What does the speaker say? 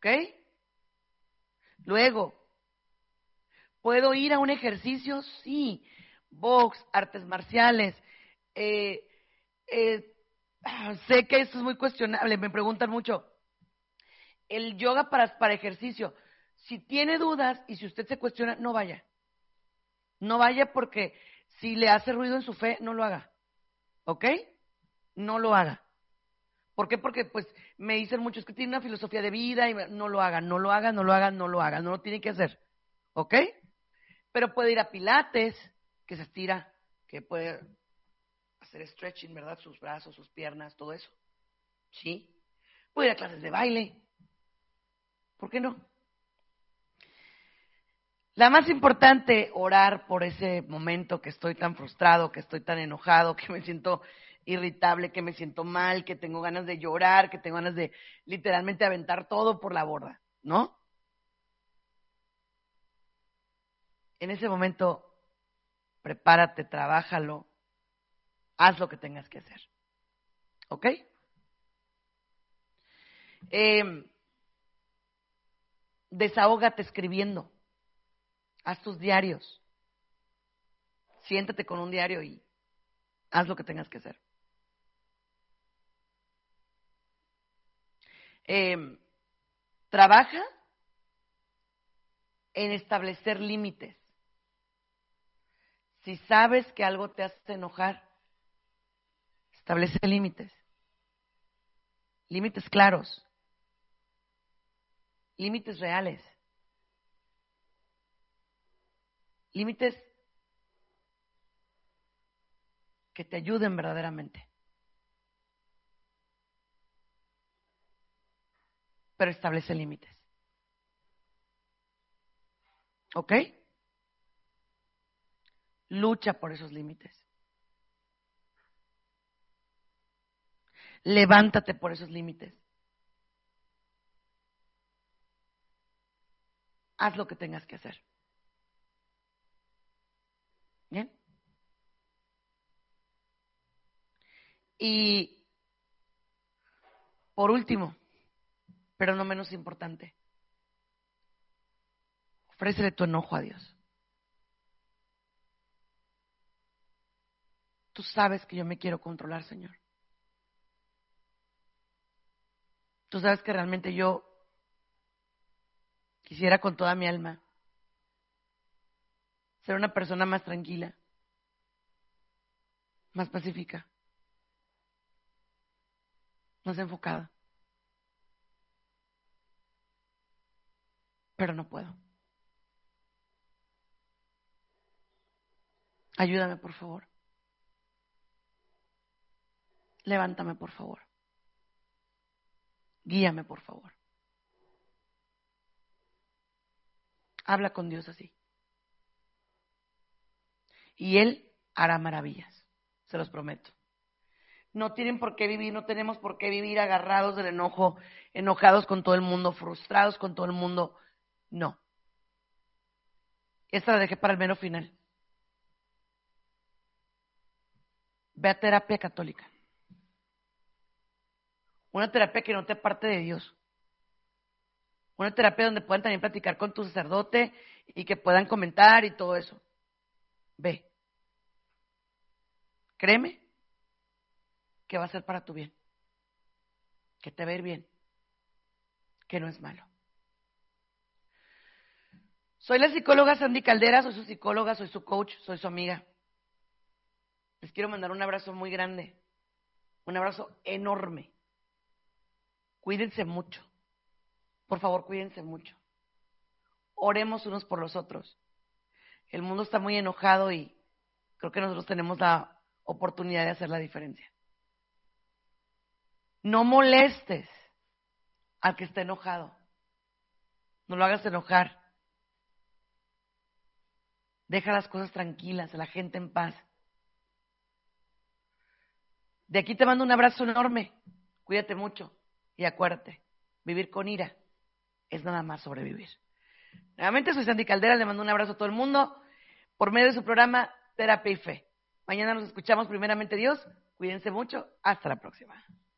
¿Ok? Luego, ¿puedo ir a un ejercicio? Sí. Box, artes marciales. Sé que esto es muy cuestionable, me preguntan mucho. El yoga para ejercicio. Si tiene dudas y si usted se cuestiona, no vaya. No vaya porque si le hace ruido en su fe, no lo haga. ¿Ok? No lo haga. ¿Por qué? Porque pues me dicen muchos que tiene una filosofía de vida y no lo hagan, no lo hagan, no lo hagan, no lo hagan, no lo tiene que hacer. ¿Ok? Pero puede ir a pilates, que se estira, que puede hacer stretching, ¿verdad? Sus brazos, sus piernas, todo eso. ¿Sí? Puede ir a clases de baile. ¿Por qué no? La más importante, orar por ese momento que estoy tan frustrado, que estoy tan enojado, que me siento irritable, que me siento mal, que tengo ganas de llorar, que tengo ganas de literalmente aventar todo por la borda, ¿no? En ese momento, prepárate, trabájalo, haz lo que tengas que hacer. ¿Ok? Desahógate escribiendo. Haz tus diarios. Siéntate con un diario y haz lo que tengas que hacer. Trabaja en establecer límites. Si sabes que algo te hace enojar, establece límites. Límites claros. Límites reales. Límites que te ayuden verdaderamente. Pero establece límites. ¿Ok? Lucha por esos límites. Levántate por esos límites. Haz lo que tengas que hacer. ¿Bien? Y por último, pero no menos importante, ofrécele tu enojo a Dios. Tú sabes que yo me quiero controlar, Señor. Tú sabes que realmente yo quisiera con toda mi alma ser una persona más tranquila, más pacífica, más enfocada. Pero no puedo. Ayúdame, por favor. Levántame, por favor. Guíame, por favor. Habla con Dios así. Y Él hará maravillas, se los prometo. No tienen por qué vivir, no tenemos por qué vivir agarrados del enojo, enojados con todo el mundo, frustrados con todo el mundo. No. Esta la dejé para el mero final. Ve a terapia católica. Una terapia que no te aparte de Dios. Una terapia donde puedan también platicar con tu sacerdote y que puedan comentar y todo eso. Ve. Créeme que va a ser para tu bien. Que te va a ir bien. Que no es malo. Soy la psicóloga Sandy Caldera, soy su psicóloga, soy su coach, soy su amiga. Les quiero mandar un abrazo muy grande. Un abrazo enorme. Cuídense mucho. Por favor, cuídense mucho. Oremos unos por los otros. El mundo está muy enojado y creo que nosotros tenemos la oportunidad de hacer la diferencia. No molestes al que está enojado. No lo hagas enojar. Deja las cosas tranquilas, a la gente en paz. De aquí te mando un abrazo enorme. Cuídate mucho y acuérdate, vivir con ira es nada más sobrevivir. Nuevamente soy Sandy Caldera, le mando un abrazo a todo el mundo por medio de su programa Terapia y Fe. Mañana nos escuchamos primeramente Dios. Cuídense mucho. Hasta la próxima.